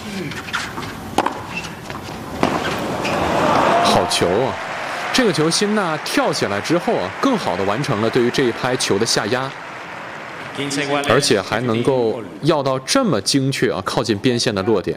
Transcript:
好球啊！这个球辛纳跳起来之后啊，更好的完成了对于这一拍球的下压，而且还能够要到这么精确啊，靠近边线的落点。